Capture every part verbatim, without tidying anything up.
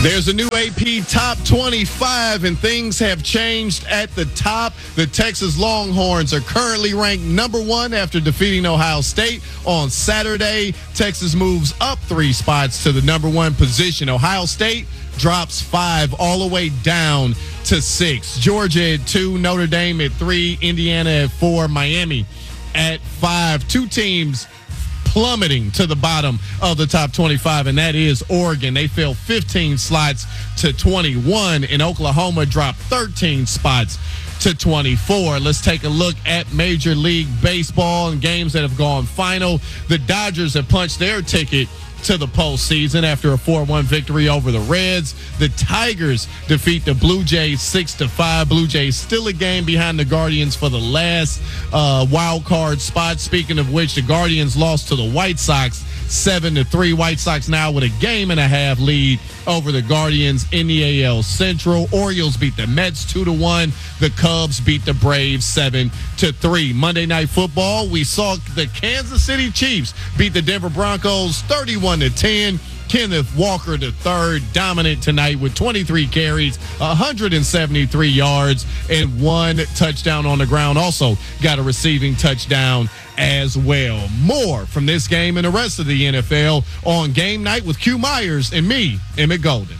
There's a new A P Top twenty-five, and things have changed at the top. The Texas Longhorns are currently ranked number one after defeating Ohio State on Saturday. Texas moves up three spots to the number one position. Ohio State drops five all the way down to six. Georgia at two, Notre Dame at three, Indiana at four, Miami at five. Two teams plummeting to the bottom of the top twenty-five, and that is Oregon. They fell fifteen slots to twenty-one, and Oklahoma dropped thirteen spots to twenty-four. Let's take a look at Major League Baseball and games that have gone final. The Dodgers have punched their ticket to the postseason after a four one victory over the Reds. The Tigers defeat the Blue Jays six to five. Blue Jays still a game behind the Guardians for the last uh, wild card spot. Speaking of which, the Guardians lost to the White Sox seven to three. White Sox now with a game and a half lead over the Guardians in the A L Central. Orioles beat the Mets two to one. The Cubs beat the Braves seven to three. Monday Night Football, we saw the Kansas City Chiefs beat the Denver Broncos thirty-one to ten. Kenneth Walker the third dominant tonight with twenty-three carries, one hundred seventy-three yards, and one touchdown on the ground. Also got a receiving touchdown as well. More from this game and the rest of the N F L on Game Night with Q Myers and me, Emmett Golden.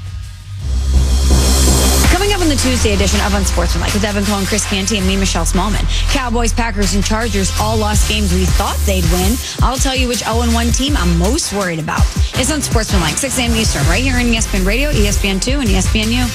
Coming up on the Tuesday edition of Unsportsmanlike with Evan Cohen, Chris Canty, and me, Michelle Smallman. Cowboys, Packers, and Chargers all lost games we thought they'd win. I'll tell you which oh and one team I'm most worried about. It's Unsportsmanlike, six a.m. Eastern, right here on E S P N Radio, E S P N two, and E S P N U.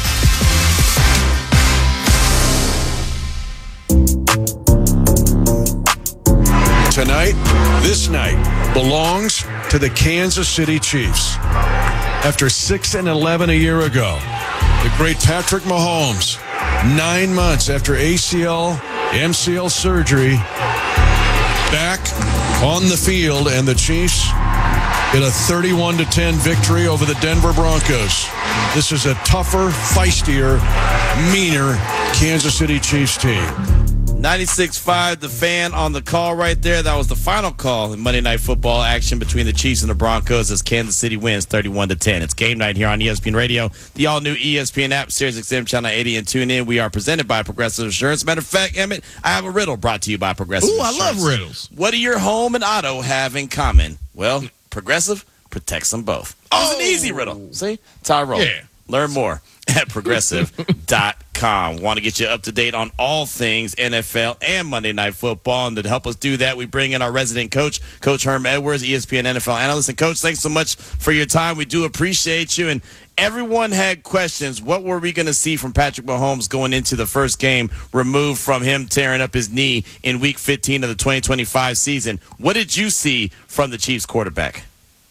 Tonight, this night, belongs to the Kansas City Chiefs. After six and eleven a year ago, the great Patrick Mahomes, nine months after A C L, M C L surgery, back on the field, and the Chiefs get a thirty-one to ten victory over the Denver Broncos. This is a tougher, feistier, meaner Kansas City Chiefs team. ninety-six point five, the fan on the call right there. That was the final call in Monday Night Football action between the Chiefs and the Broncos as Kansas City wins thirty-one to ten. It's Game Night here on E S P N Radio, the all-new E S P N app, Sirius X M Channel eighty, and tune in. We are presented by Progressive Insurance. Matter of fact, Emmett, I have a riddle brought to you by Progressive Ooh, Insurance. I love riddles. What do your home and auto have in common? Well, Progressive protects them both. Oh, it's an easy riddle. See? It's how I roll. Yeah. Learn more at progressive dot com. Want to get you up to date on all things N F L and Monday Night Football. And to help us do that, we bring in our resident coach, Coach Herm Edwards, E S P N N F L analyst. And, Coach, thanks so much for your time. We do appreciate you. And everyone had questions. What were we going to see from Patrick Mahomes going into the first game removed from him tearing up his knee in Week fifteen of the twenty twenty-five season? What did you see from the Chiefs quarterback?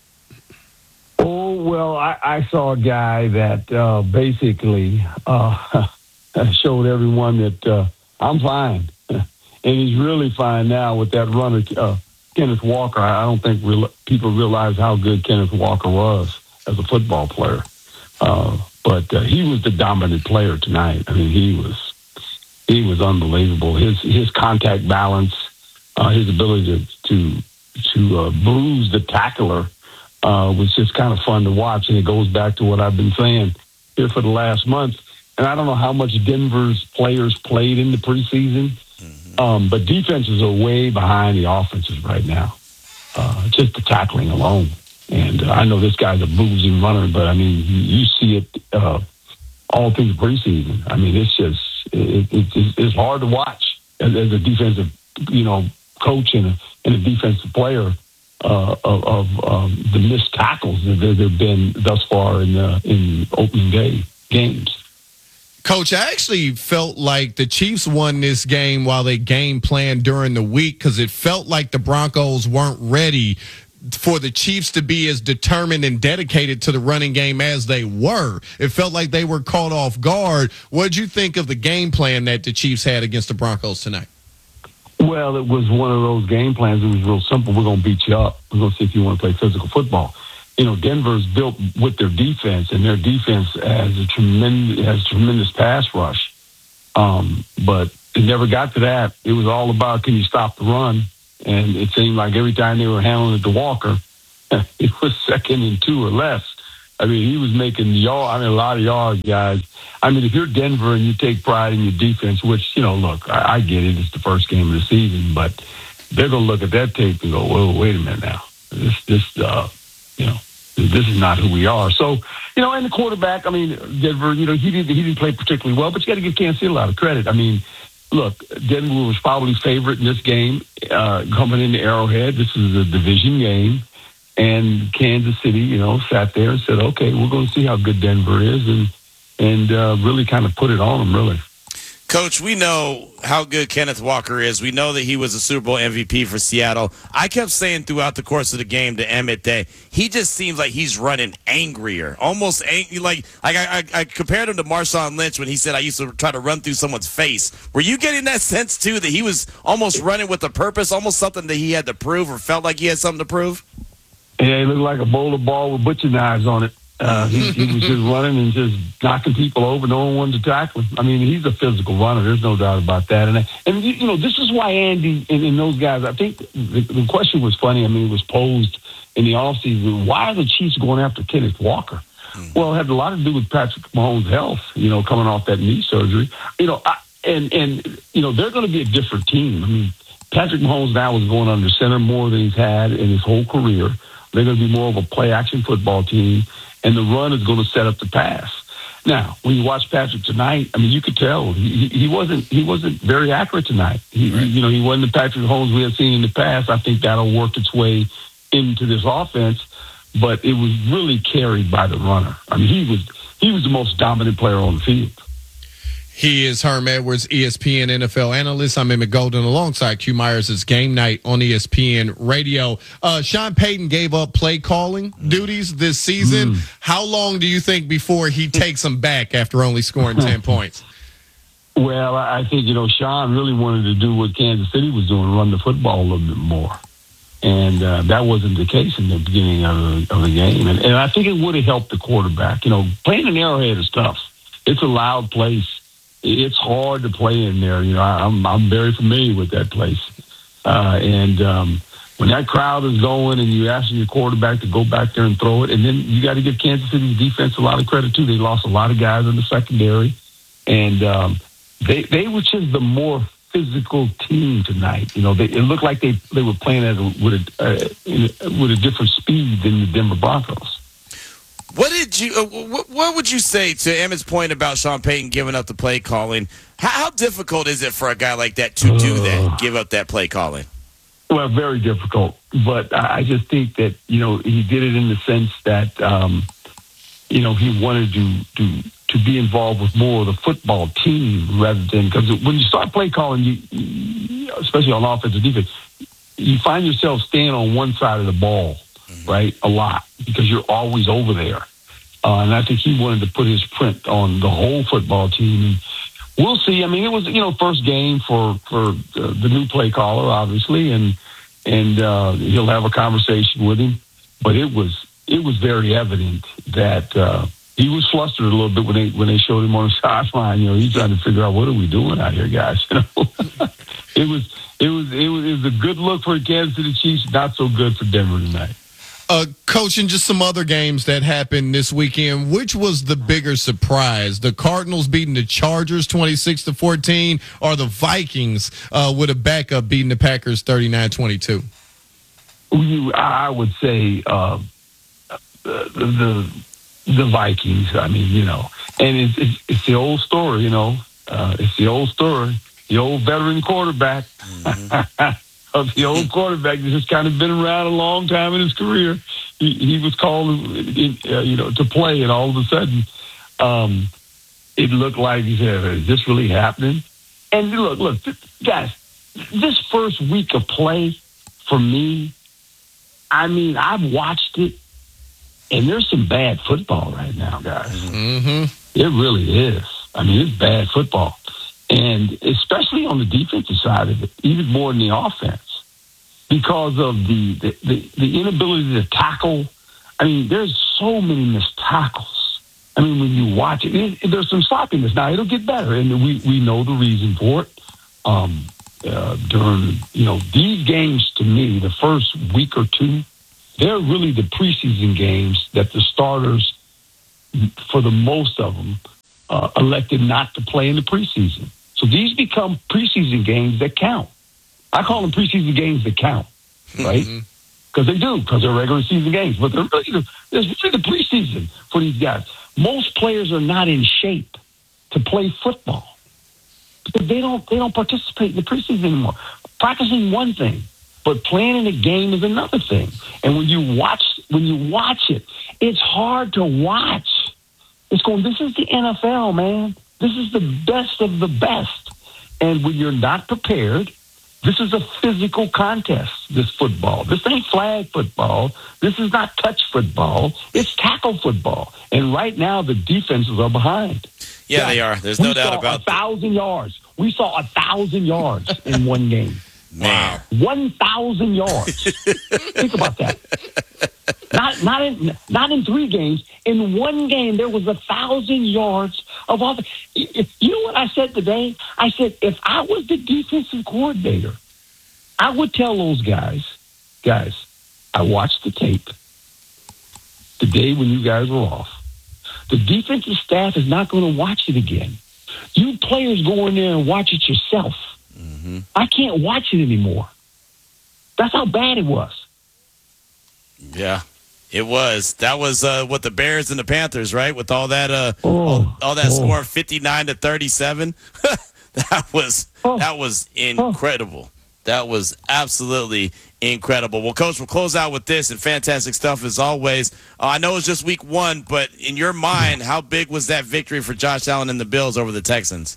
Oh, well, I, I saw a guy that uh, basically uh, showed everyone that uh, I'm fine. And he's really fine now with that runner, uh, Kenneth Walker. I don't think re- people realize how good Kenneth Walker was as a football player. Uh, but uh, he was the dominant player tonight. I mean, he was he was unbelievable. His his contact balance, uh, his ability to to, to uh, bruise the tackler, Uh, was just kind of fun to watch, and it goes back to what I've been saying here for the last month. And I don't know how much Denver's players played in the preseason, mm-hmm. um, but defenses are way behind the offenses right now, uh, just the tackling alone. And uh, I know this guy's a bruising runner, but, I mean, you, you see it uh, all through the preseason. I mean, it's just it, it, it's, it's hard to watch as, as a defensive, you know, coach and a, and a defensive player. Uh, of, of um, the missed tackles that there have been thus far in the in opening day games. Coach, I actually felt like the Chiefs won this game while they game planned during the week because it felt like the Broncos weren't ready for the Chiefs to be as determined and dedicated to the running game as they were. It felt like they were caught off guard. What did you think of the game plan that the Chiefs had against the Broncos tonight? Well, it was one of those game plans. It was real simple. We're going to beat you up. We're going to see if you want to play physical football. You know, Denver's built with their defense, and their defense has a tremendous has tremendous pass rush. Um, but it never got to that. It was all about, can you stop the run? And it seemed like every time they were handling it to Walker, it was second and two or less. I mean, he was making yard. I mean, a lot of yards, guys. I mean, if you're Denver and you take pride in your defense, which, you know, look, I, I get it. It's the first game of the season, but they're going to look at that tape and go, "Whoa, wait a minute now. This, this, uh, you know, this is not who we are." So, you know, and the quarterback, I mean, Denver, you know, he didn't he didn't play particularly well, but you got to give Kansas City a lot of credit. I mean, look, Denver was probably favorite in this game uh, coming into Arrowhead. This is a division game. And Kansas City, you know, sat there and said, "Okay, we're going to see how good Denver is," and and uh, really kind of put it on them, really. Coach, we know how good Kenneth Walker is. We know that he was a Super Bowl M V P for Seattle. I kept saying throughout the course of the game to Emmett that he just seems like he's running angrier, almost angry. Like, like I, I, I compared him to Marshawn Lynch when he said, "I used to try to run through someone's face." Were you getting that sense, too, that he was almost running with a purpose, almost something that he had to prove or felt like he had something to prove? Yeah, he looked like a bowler ball with butcher knives on it. Uh, he, he was just running and just knocking people over. No one wanted to tackle him. I mean, he's a physical runner. There's no doubt about that. And, and you know, this is why Andy and, and those guys, I think the, the question was funny. I mean, it was posed in the offseason. Why are the Chiefs going after Kenneth Walker? Mm. Well, it had a lot to do with Patrick Mahomes' health, you know, coming off that knee surgery. You know, I, and, and, you know, they're going to be a different team. I mean, Patrick Mahomes now is going under center more than he's had in his whole career. They're going to be more of a play-action football team, and the run is going to set up the pass. Now, when you watch Patrick tonight, I mean, you could tell he, he wasn't he wasn't very accurate tonight. He, right. You know, he wasn't the Patrick Mahomes we have seen in the past. I think that'll work its way into this offense, but it was really carried by the runner. I mean, he was he was the most dominant player on the field. He is Herm Edwards, E S P N N F L analyst. I'm Emmett Golden alongside Q Myers. It's Game Night on E S P N Radio. Uh, Sean Payton gave up play calling duties this season. Mm. How long do you think before he takes them back after only scoring ten points? Well, I think, you know, Sean really wanted to do what Kansas City was doing, run the football a little bit more. And uh, that wasn't the case in the beginning of the, of the game. And, and I think it would have helped the quarterback. You know, playing in Arrowhead is tough. It's a loud place. It's hard to play in there. You know, I'm I'm very familiar with that place. Uh, and um, when that crowd is going and you asking your quarterback to go back there and throw it, and then you got to give Kansas City's defense a lot of credit, too. They lost a lot of guys in the secondary. And um, they they were just the more physical team tonight. You know, they, it looked like they, they were playing at a, with, a, uh, with a different speed than the Denver Broncos. What did you? Uh, what, what would you say to Emmett's point about Sean Payton giving up the play calling? How, how difficult is it for a guy like that to do that, give up that play calling? Well, very difficult. But I just think that, you know, he did it in the sense that, um, you know, he wanted to, to to be involved with more of the football team rather than, because when you start play calling, you, you, especially on offense and defense, you find yourself staying on one side of the ball. Right, a lot, because you're always over there. Uh, and I think he wanted to put his print on the whole football team. And we'll see. I mean, it was, you know, first game for, for uh, the new play caller, obviously, and and uh, he'll have a conversation with him. But it was it was very evident that uh, he was flustered a little bit when they when they showed him on the sideline. You know, he's trying to figure out, what are we doing out here, guys? You know, it was it was it was it was a good look for the Kansas City Chiefs, not so good for Denver tonight. Uh, coaching just some other games that happened this weekend. Which was the bigger surprise? The Cardinals beating the Chargers twenty-six to fourteen, or the Vikings uh, with a backup beating the Packers thirty-nine twenty-two? I would say uh, the, the the Vikings. I mean, you know, and it's, it's, it's the old story, you know. Uh, it's the old story. The old veteran quarterback. Mm-hmm. Of the old quarterback that's just kind of been around a long time in his career. He, he was called, uh, you know, to play, and all of a sudden, um, it looked like he said, "Is this really happening?" And look, look, guys, this first week of play for me, I mean, I've watched it, and there's some bad football right now, guys. Mm-hmm. It really is. I mean, it's bad football. And especially on the defensive side of it, even more than the offense, because of the, the, the, the inability to tackle. I mean, there's so many missed tackles. I mean, when you watch it, it there's some sloppiness. Now, it'll get better, and we, we know the reason for it. Um, uh, during, you know, these games, to me, the first week or two, they're really the preseason games that the starters for the most of them, uh, elected not to play in the preseason. So these become preseason games that count. I call them preseason games that count, right? Because they do, because they're regular season games. But they're really the, there's really the preseason for these guys. Most players are not in shape to play football because they don't they don't participate in the preseason anymore. Practicing one thing, but playing in a game is another thing. And when you watch when you watch it, it's hard to watch. It's going, this is the N F L, man. This is the best of the best. And when you're not prepared, this is a physical contest, this football. This ain't flag football. This is not touch football. It's tackle football. And right now, the defenses are behind. Yeah, they are. There's no doubt about that. We saw a thousand yards. We saw a thousand yards in one game. Wow. one thousand yards. Think about that. Not not in not in three games. In one game, there was a thousand yards of offense. You know what I said today? I said, if I was the defensive coordinator, I would tell those guys, guys, I watched the tape the day when you guys were off. The defensive staff is not going to watch it again. You players go in there and watch it yourself. Mm-hmm. I can't watch it anymore. That's how bad it was. Yeah, it was. That was uh, what the Bears and the Panthers, right? With all that, uh, oh, all, all that oh. score, fifty-nine to thirty-seven. that was oh. that was incredible. Oh. That was absolutely incredible. Well, Coach, we'll close out with this, and fantastic stuff as always. Uh, I know it's just week one, but in your mind, how big was that victory for Josh Allen and the Bills over the Texans?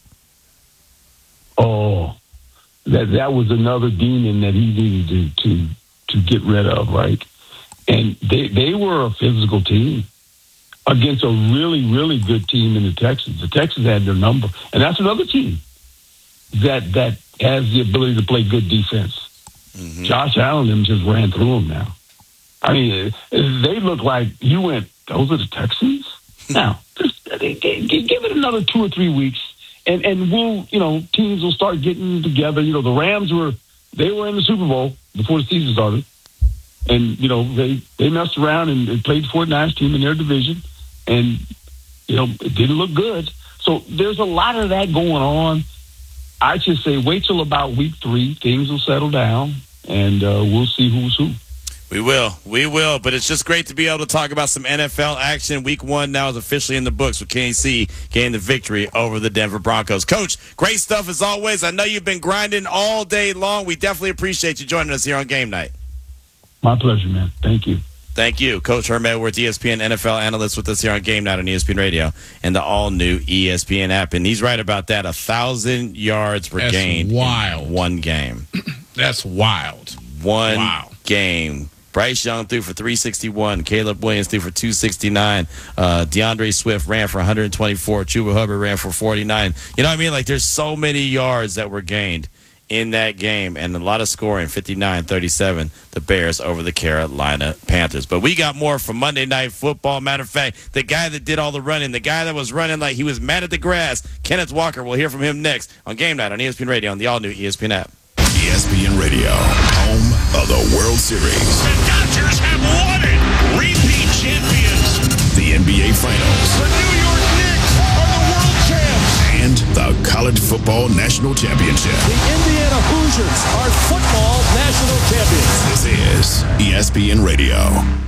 Oh, that that was another demon that he needed to to, to get rid of, right? And they, they were a physical team against a really, really good team in the Texans. The Texans had their number. And that's another team that that has the ability to play good defense. Mm-hmm. Josh Allen them just ran through them now. I mean, they look like you went, those are the Texans? Now, just, give it another two or three weeks, and, and we'll, you know, teams will start getting together. You know, the Rams were, they were in the Super Bowl before the season started. And, you know, they, they messed around and, and played the forty-niners team in their division. And, you know, it didn't look good. So there's a lot of that going on. I just say wait till about week three. Things will settle down, and uh, we'll see who's who. We will. We will. But it's just great to be able to talk about some N F L action. Week one now is officially in the books with K C getting the victory over the Denver Broncos. Coach, great stuff as always. I know you've been grinding all day long. We definitely appreciate you joining us here on Game Night. My pleasure, man. Thank you. Thank you. Coach Herm Edwards, E S P N N F L analyst with us here on Game Night on E S P N Radio and the all-new E S P N app. And he's right about that. A thousand yards were That's gained wild. in one game. That's wild. One wow. game. Bryce Young threw for three sixty-one. Caleb Williams threw for two sixty-nine. Uh, DeAndre Swift ran for one twenty-four. Chuba Hubbard ran for forty-nine. You know what I mean? Like, there's so many yards that were gained in that game, and a lot of scoring, fifty-nine thirty-seven, the Bears over the Carolina Panthers. But we got more from Monday Night Football. Matter of fact, the guy that did all the running, the guy that was running like he was mad at the grass, Kenneth Walker, we'll hear from him next on Game Night on E S P N Radio on the all-new E S P N app. E S P N Radio, home of the World Series. The Dodgers have won it! Repeat champions! The N B A Finals. The New York Knicks are the world champs! And the College Football National Championship. The Indiana Hoosiers are football national champions. This is E S P N Radio.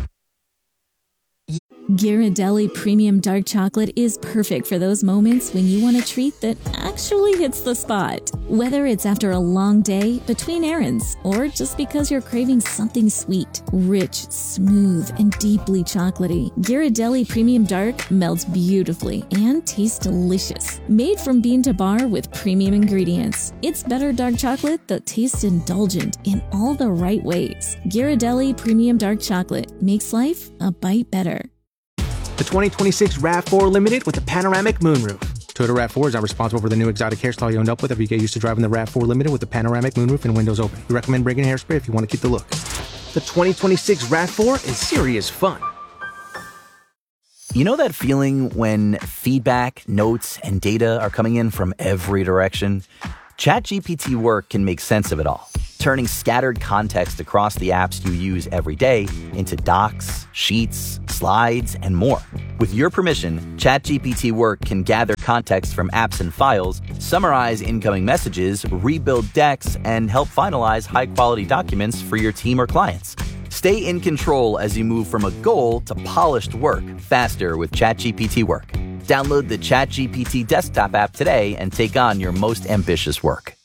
Ghirardelli Premium Dark Chocolate is perfect for those moments when you want a treat that actually hits the spot. Whether it's after a long day, between errands, or just because you're craving something sweet, rich, smooth, and deeply chocolatey, Ghirardelli Premium Dark melts beautifully and tastes delicious. Made from bean to bar with premium ingredients, it's better dark chocolate that tastes indulgent in all the right ways. Ghirardelli Premium Dark Chocolate makes life a bite better. The twenty twenty-six RAV four Limited with a panoramic moonroof. Toyota RAV four is not responsible for the new exotic hairstyle you end up with if you get used to driving the RAV four Limited with the panoramic moonroof and windows open. We recommend bringing hairspray if you want to keep the look. The twenty twenty-six RAV four is serious fun. You know that feeling when feedback, notes, and data are coming in from every direction? ChatGPT Work can make sense of it all. turning scattered context across the apps you use every day into docs, sheets, slides, and more. With your permission, ChatGPT Work can gather context from apps and files, summarize incoming messages, rebuild decks, and help finalize high-quality documents for your team or clients. Stay in control as you move from a goal to polished work faster with ChatGPT Work. Download the ChatGPT desktop app today and take on your most ambitious work.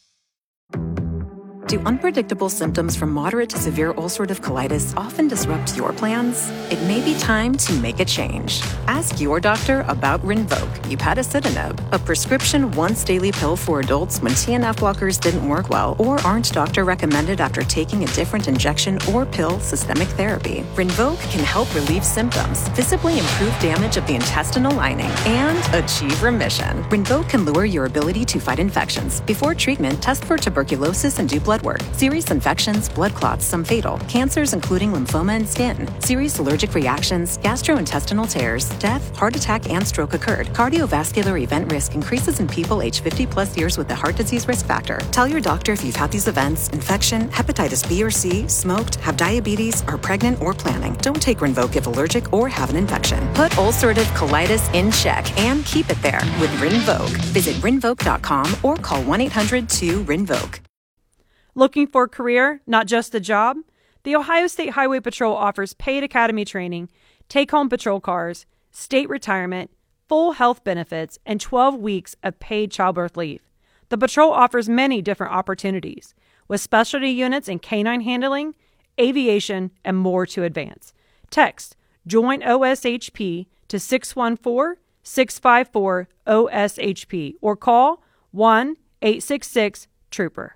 Do unpredictable symptoms from moderate to severe ulcerative colitis often disrupt your plans? It may be time to make a change. Ask your doctor about Rinvoq, upadacitinib, a prescription once-daily pill for adults when T N F blockers didn't work well or aren't doctor-recommended after taking a different injection or pill systemic therapy. Rinvoq can help relieve symptoms, visibly improve damage of the intestinal lining, and achieve remission. Rinvoq can lower your ability to fight infections. Before treatment, test for tuberculosis and do blood work. Serious infections, blood clots, some fatal. Cancers including lymphoma and skin. Serious allergic reactions, gastrointestinal tears, death, heart attack, and stroke occurred. Cardiovascular event risk increases in people age fifty plus years with the heart disease risk factor. Tell your doctor if you've had these events, infection, hepatitis B or C, smoked, have diabetes, are pregnant or planning. Don't take Rinvoq if allergic or have an infection. Put ulcerative colitis in check and keep it there with Rinvoq. Visit rinvoq dot com or call one eight hundred two rinvoq. Looking for a career, not just a job? The Ohio State Highway Patrol offers paid academy training, take-home patrol cars, state retirement, full health benefits, and twelve weeks of paid childbirth leave. The patrol offers many different opportunities, with specialty units in canine handling, aviation, and more to advance. Text JOIN O S H P to six one four, six five four, O S H P or call one eight six six trooper.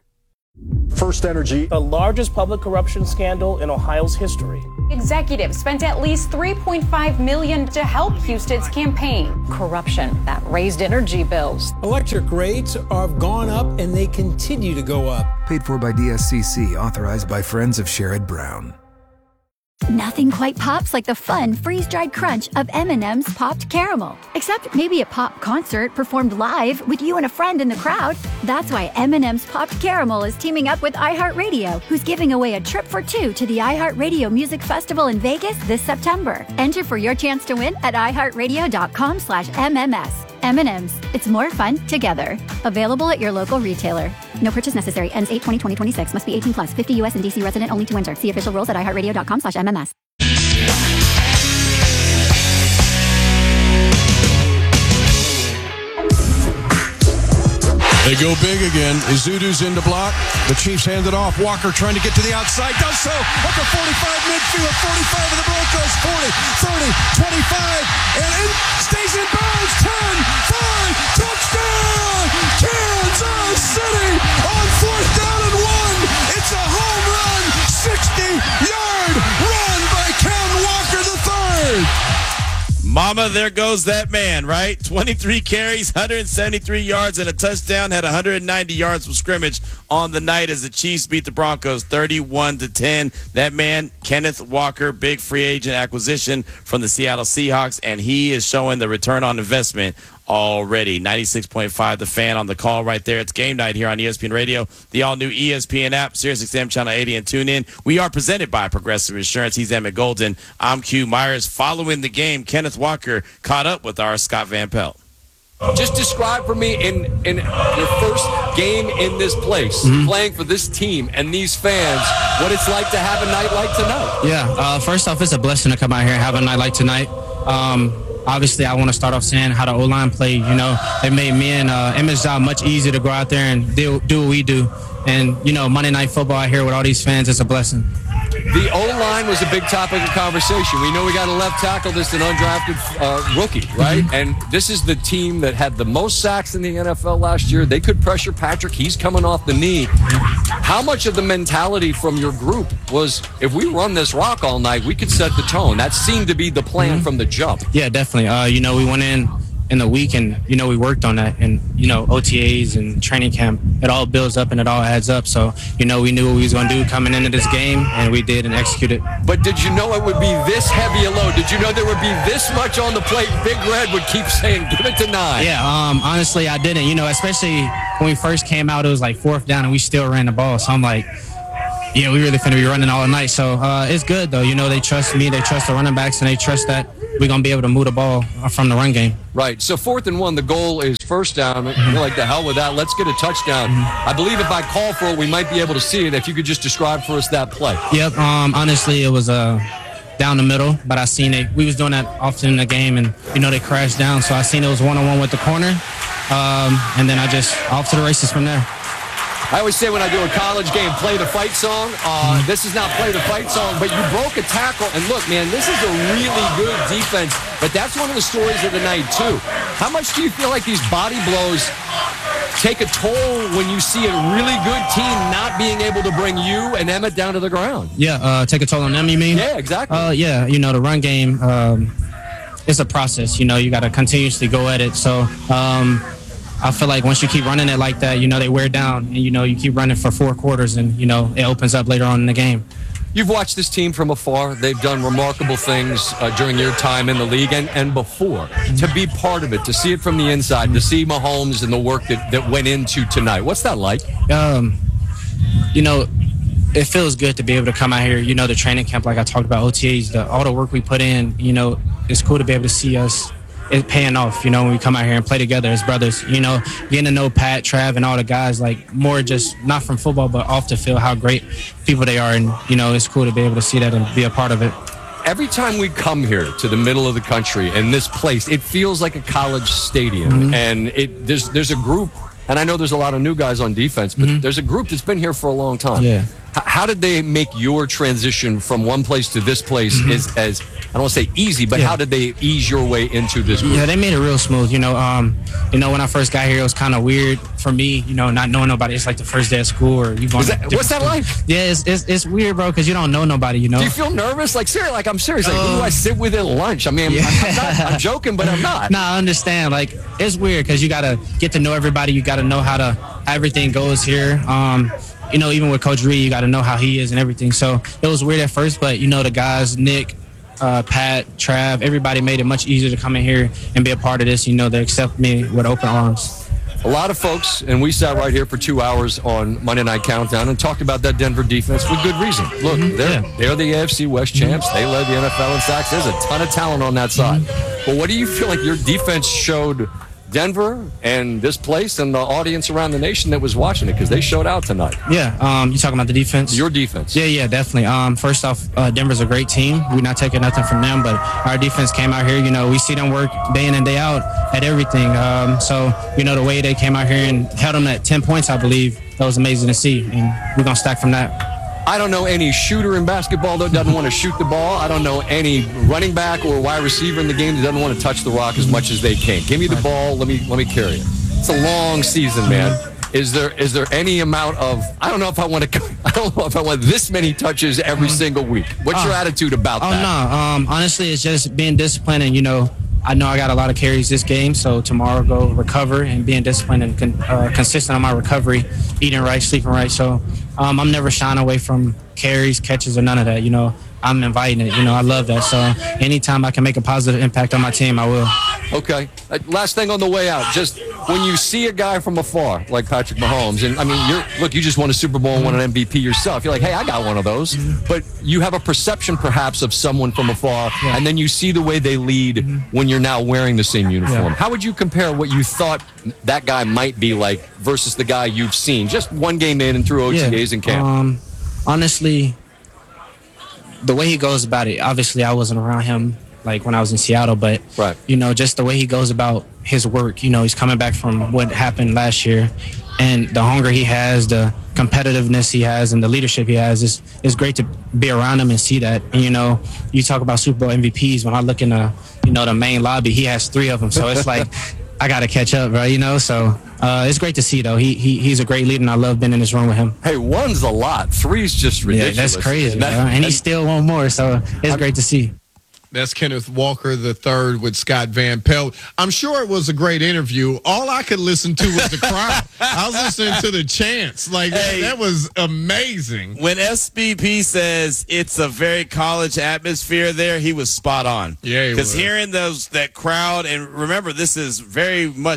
First Energy, the largest public corruption scandal in Ohio's history. Executives spent at least three point five million dollars to help Houston's campaign. Corruption that raised energy bills. Electric rates have gone up and they continue to go up. Paid for by D S C C, authorized by Friends of Sherrod Brown. Nothing quite pops like the fun freeze-dried crunch of M and M's Popped Caramel. Except maybe a pop concert performed live with you and a friend in the crowd. That's why M and M's Popped Caramel is teaming up with iHeartRadio, who's giving away a trip for two to the iHeartRadio Music Festival in Vegas this September. Enter for your chance to win at iHeartRadio.com slash MMS. M and M's. It's more fun together. Available at your local retailer. No purchase necessary. Ends eight twenty twenty twenty-six. Must be eighteen plus. fifty U S and D C resident only to enter. See official rules at iHeartRadio.com slash MMS. They go big again. Izudu's in the block. The Chiefs hand it off. Walker trying to get to the outside. Does so at the forty-five midfield. forty-five of the Broncos. forty, thirty, twenty-five. And in stays in bounds. ten, five. Touchdown! Kansas City on fourth down and one. It's a home run. sixty-yard run by Ken Walker the third. Mama, there goes that man, right? twenty-three carries, one hundred seventy-three yards, and a touchdown. Had one hundred ninety yards from scrimmage on the night as the Chiefs beat the Broncos thirty-one to ten. That man, Kenneth Walker, big free agent acquisition from the Seattle Seahawks, and he is showing the return on investment already. ninety-six point five The Fan on the call right there. It's game night here on E S P N Radio, the all-new E S P N app, SiriusXM Channel eighty, and tune in. We are presented by Progressive Insurance. He's Emmett Golden. I'm Q Myers. Following the game, Kenneth Walker caught up with our Scott Van Pelt. Just describe for me in, in your first game in this place, mm-hmm. playing for this team and these fans, what it's like to have a night like tonight. Yeah, uh, first off, it's a blessing to come out here and have a night like tonight. Um, Obviously, I want to start off saying how the O-line played. You know, they made me and uh, Emmett's job much easier to go out there and do, do what we do. And, you know, Monday Night Football out here with all these fans, it's a blessing. The O-line was a big topic of conversation. We know we got a left tackle that's an undrafted uh, rookie, right? Mm-hmm. And this is the team that had the most sacks in the N F L last year. They could pressure Patrick. He's coming off the knee. How much of the mentality from your group was, if we run this rock all night, we could set the tone? That seemed to be the plan mm-hmm. from the jump. Yeah, definitely. Uh, you know, we went in in the week and, you know, we worked on that. And, you know, O T As and training camp, it all builds up and it all adds up. So, you know, we knew what we was going to do coming into this game, and we did and executed. But did you know it would be this heavy a load? Did you know there would be this much on the plate? Big Red would keep saying, give it to nine. Yeah, um, honestly, I didn't. You know, especially when we first came out, it was like fourth down and we still ran the ball. So I'm like, Yeah, we really finna be running all night. So uh, it's good, though. You know, they trust me, they trust the running backs, and they trust that we're going to be able to move the ball from the run game. Right. So fourth and one, the goal is first down. You're like, the hell with that. Let's get a touchdown. Mm-hmm. I believe if I call for it, we might be able to see it. If you could just describe for us that play. Yep. Um, honestly, it was uh, down the middle, but I seen it. We was doing that often in the game, and, you know, they crashed down. So I seen it was one-on-one with the corner, um, and then I just off to the races from there. I always say when I do a college game, play the fight song. Uh, this is not play the fight song, but you broke a tackle. And look, man, this is a really good defense. But that's one of the stories of the night, too. How much do you feel like these body blows take a toll when you see a really good team not being able to bring you and Emmett down to the ground? Yeah, uh, take a toll on them, you mean? Yeah, exactly. Uh, yeah, you know, the run game, um, it's a process. You know, you got to continuously go at it. So, um, I feel like once you keep running it like that, you know, they wear down, and, you know, you keep running for four quarters, and, you know, it opens up later on in the game. You've watched this team from afar. They've done remarkable things uh, during your time in the league and, and before. To be part of it, to see it from the inside, to see Mahomes and the work that, that went into tonight. What's that like? Um, you know, it feels good to be able to come out here, you know, the training camp, like I talked about, O T As, the, all the work we put in, you know, it's cool to be able to see us. It's paying off, you know, when we come out here and play together as brothers, you know, getting to know Pat, Trav, and all the guys, like, more just not from football, but off the field, how great people they are. And, you know, it's cool to be able to see that and be a part of it. Every time we come here to the middle of the country and this place, it feels like a college stadium. Mm-hmm. And it there's there's a group, and I know there's a lot of new guys on defense, but mm-hmm. there's a group that's been here for a long time. Yeah. How did they make your transition from one place to this place mm-hmm. as, as, I don't want to say easy, but yeah. how did they ease your way into this group? Yeah, they made it real smooth. You know, um, you know, when I first got here, it was kind of weird for me, you know, not knowing nobody. It's like the first day of school, or you going. That, what's that school. like? Yeah, it's, it's it's weird, bro, because you don't know nobody. You know. Do you feel nervous? Like seriously, like I'm serious. Like um, who do I sit with at lunch? I mean, yeah. I'm, I'm, not, I'm joking, but I'm not. Nah, I understand. Like it's weird because you gotta get to know everybody. You gotta know how to how everything goes here. Um, You know, even with Coach Reed, you got to know how he is and everything. So it was weird at first, but, you know, the guys, Nick, uh, Pat, Trav, everybody made it much easier to come in here and be a part of this. You know, they accept me with open arms. A lot of folks, and we sat right here for two hours on Monday Night Countdown and talked about that Denver defense with good reason. Look, mm-hmm. they're, yeah. they're the A F C West champs. Mm-hmm. They led the N F L in sacks. There's a ton of talent on that side. Mm-hmm. But what do you feel like your defense showed Denver and this place and the audience around the nation that was watching it, because they showed out tonight? Yeah, um, you talking about the defense? Your defense. Yeah, yeah, definitely. Um, first off, uh, Denver's a great team. We're not taking nothing from them, but our defense came out here. You know, we see them work day in and day out at everything. Um, so, you know, the way they came out here and held them at ten points, I believe, that was amazing to see, and we're going to stack from that. I don't know any shooter in basketball that doesn't want to shoot the ball. I don't know any running back or wide receiver in the game that doesn't want to touch the rock as much as they can. Give me the ball. Let me let me carry it. It's a long season, man. Is there is there any amount of I don't know if I want to I don't know if I want this many touches every single week. What's uh, your attitude about oh, that? Oh no, um, honestly, it's just being disciplined, and you know, I know I got a lot of carries this game, so tomorrow go recover and being disciplined and con- uh, consistent on my recovery, eating right, sleeping right. So um, I'm never shying away from carries, catches, or none of that. You know, I'm inviting it. You know, I love that. So anytime I can make a positive impact on my team, I will. Okay. Uh, last thing on the way out, just when you see a guy from afar like Patrick Mahomes, and I mean, you're look, you just won a Super Bowl and won an M V P yourself. You're like, hey, I got one of those. Mm-hmm. But you have a perception perhaps of someone from afar, yeah. and then you see the way they lead mm-hmm. when you're now wearing the same uniform. Yeah. How would you compare what you thought that guy might be like versus the guy you've seen just one game in and through O T As yeah. and camp? Um, honestly, the way he goes about it, obviously I wasn't around him like when I was in Seattle, but right. you know, just the way he goes about his work, you know, he's coming back from what happened last year, and the hunger he has, the competitiveness he has, and the leadership he has, is is great to be around him and see that. And you know, you talk about Super Bowl M V Ps. When I look in the, you know, the main lobby, he has three of them. So it's like I got to catch up, right? You know, so uh, it's great to see though. He he he's a great leader, and I love being in this room with him. Hey, one's a lot. Three's just ridiculous. Yeah, that's crazy, that, man. And he still want more, so it's I'm, great to see. That's Kenneth Walker the third with Scott Van Pelt. I'm sure it was a great interview. All I could listen to was the crowd. I was listening to the chants. Like, hey, that was amazing. When S B P says it's a very college atmosphere there, he was spot on. Yeah, because hearing those that crowd, and remember, this is very much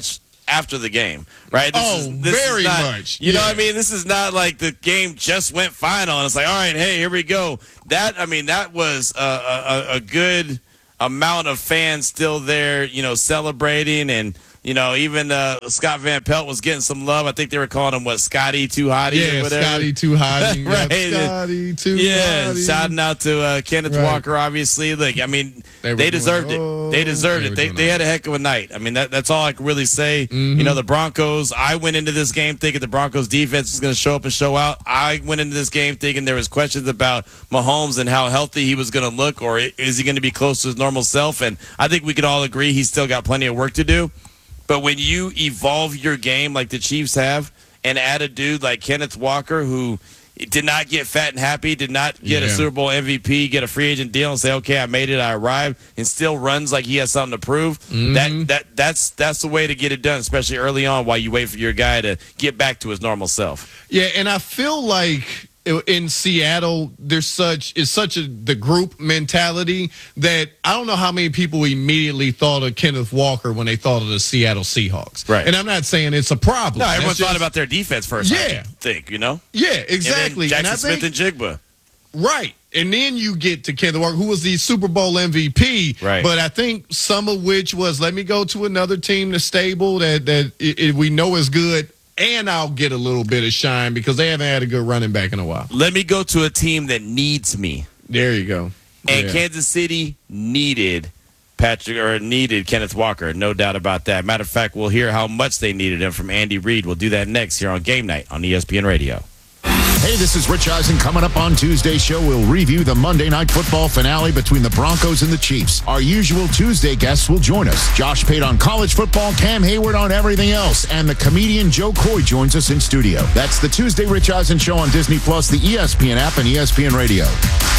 after the game, right? This oh, is, this very is not, much. You yeah. know what I mean? This is not like the game just went final, and it's like, all right, hey, here we go. That, I mean, that was a, a, a good amount of fans still there, you know, celebrating, and you know, even uh, Scott Van Pelt was getting some love. I think they were calling him, what, Scotty Too Hottie yeah, or whatever? Scotty Too Hottie. right. Yep, Scotty Too yeah, Hottie. shouting out to uh, Kenneth right. Walker, obviously. Like, I mean, they, they deserved doing, it. oh, They deserved they it. They, they had a heck of a night. I mean, that, that's all I can really say. Mm-hmm. You know, the Broncos, I went into this game thinking the Broncos defense was going to show up and show out. I went into this game thinking there was questions about Mahomes and how healthy he was going to look, or is he going to be close to his normal self? And I think we could all agree he's still got plenty of work to do. But when you evolve your game like the Chiefs have and add a dude like Kenneth Walker, who did not get fat and happy, did not get yeah. a Super Bowl M V P, get a free agent deal and say, okay, I made it, I arrived, and still runs like he has something to prove, mm-hmm. that that that's that's the way to get it done, especially early on while you wait for your guy to get back to his normal self. Yeah, and I feel like in Seattle, there's such it's such a the group mentality that I don't know how many people immediately thought of Kenneth Walker when they thought of the Seattle Seahawks. Right. And I'm not saying it's a problem. No, everyone That's thought just, about their defense first. Yeah. I think, you know? Yeah, exactly. And then Jackson and I Smith think, and Jigba. Right. And then you get to Kenneth Walker, who was the Super Bowl M V P. Right. But I think some of which was, let me go to another team that's stable, that, that it, it, we know is good, and I'll get a little bit of shine because they haven't had a good running back in a while. Let me go to a team that needs me. There you go. And yeah. Kansas City needed Patrick or needed Kenneth Walker, no doubt about that. Matter of fact, we'll hear how much they needed him from Andy Reid. We'll do that next here on Game Night on E S P N Radio. Hey, this is Rich Eisen. Coming up on Tuesday's show, we'll review the Monday Night Football finale between the Broncos and the Chiefs. Our usual Tuesday guests will join us. Josh Pate on college football, Cam Hayward on everything else, and the comedian Joe Coy joins us in studio. That's the Tuesday Rich Eisen Show on Disney Plus, the E S P N app, and E S P N Radio.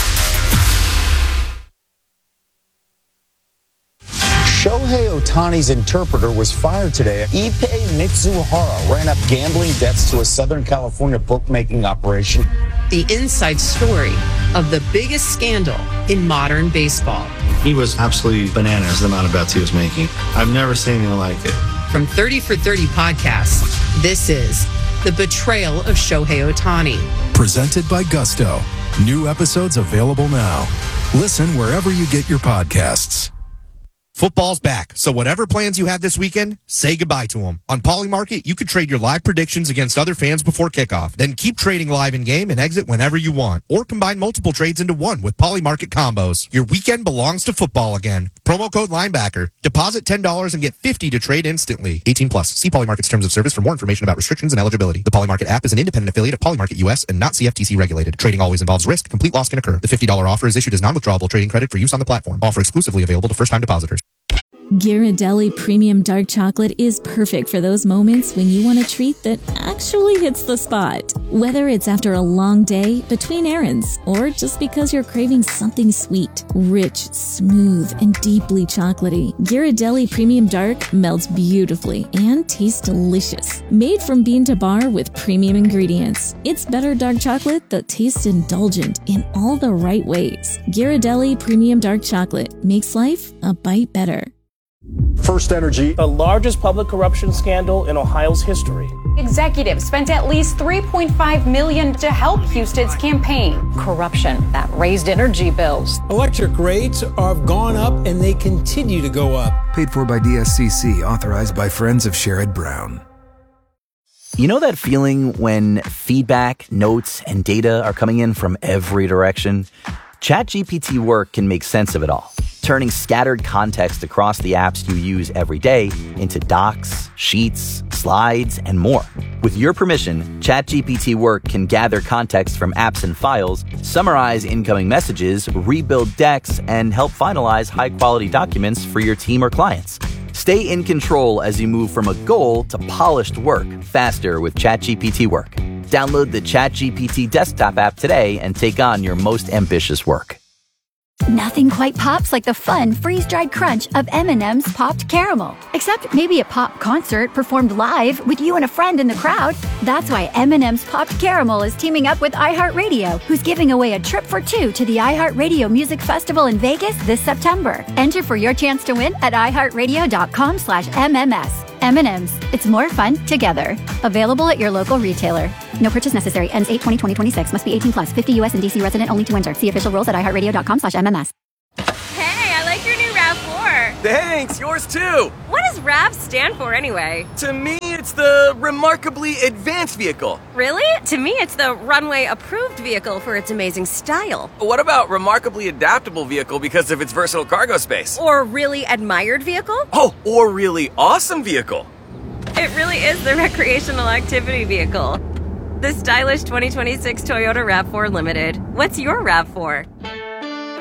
Shohei Ohtani's interpreter was fired today. Ippei Mitsuhara ran up gambling debts to a Southern California bookmaking operation. The inside story of the biggest scandal in modern baseball. He was absolutely bananas, the amount of bets he was making. I've never seen anything like it. From thirty for thirty podcasts, this is The Betrayal of Shohei Ohtani. Presented by Gusto. New episodes available now. Listen wherever you get your podcasts. Football's back, so whatever plans you have this weekend, say goodbye to them. On Polymarket, you can trade your live predictions against other fans before kickoff. Then keep trading live in-game and exit whenever you want. Or combine multiple trades into one with Polymarket combos. Your weekend belongs to football again. Promo code Linebacker. Deposit ten dollars and get fifty dollars to trade instantly. eighteen plus. See Polymarket's terms of service for more information about restrictions and eligibility. The Polymarket app is an independent affiliate of Polymarket U S and not C F T C regulated. Trading always involves risk. Complete loss can occur. The fifty dollars offer is issued as non-withdrawable trading credit for use on the platform. Offer exclusively available to first-time depositors. Ghirardelli Premium Dark Chocolate is perfect for those moments when you want a treat that actually hits the spot. Whether it's after a long day, between errands, or just because you're craving something sweet, rich, smooth, and deeply chocolatey, Ghirardelli Premium Dark melts beautifully and tastes delicious. Made from bean to bar with premium ingredients, it's better dark chocolate that tastes indulgent in all the right ways. Ghirardelli Premium Dark Chocolate makes life a bite better. First Energy, the largest public corruption scandal in Ohio's history. Executives spent at least three point five million dollars to help Houston's campaign. Corruption that raised energy bills. Electric rates have gone up and they continue to go up. Paid for by D S C C, authorized by Friends of Sherrod Brown. You know that feeling when feedback, notes, and data are coming in from every direction? ChatGPT Work can make sense of it all, turning scattered context across the apps you use every day into docs, sheets, slides, and more. With your permission, ChatGPT Work can gather context from apps and files, summarize incoming messages, rebuild decks, and help finalize high-quality documents for your team or clients. Stay in control as you move from a goal to polished work faster with ChatGPT Work. Download the ChatGPT desktop app today and take on your most ambitious work. Nothing quite pops like the fun freeze-dried crunch of M and M's Popped Caramel. Except maybe a pop concert performed live with you and a friend in the crowd. That's why M and M's Popped Caramel is teaming up with iHeartRadio, who's giving away a trip for two to the iHeartRadio Music Festival in Vegas this September. Enter for your chance to win at iHeartRadio.com slash MMS. M and M's. It's more fun together. Available at your local retailer. No purchase necessary. Ends eight twenty twenty twenty-six. Must be eighteen plus. fifty U S and D C resident only to enter. See official rules at i heart radio dot com slash M M S. Hey, I like your new RAV four. Thanks, yours too. What does RAV stand for anyway? To me, it's the Remarkably Advanced Vehicle. Really? To me, it's the Runway Approved Vehicle for its amazing style. What about Remarkably Adaptable Vehicle because of its versatile cargo space? Or Really Admired Vehicle? Oh, or Really Awesome Vehicle. It really is the recreational activity vehicle. The stylish twenty twenty-six Toyota RAV four Limited. What's your RAV four?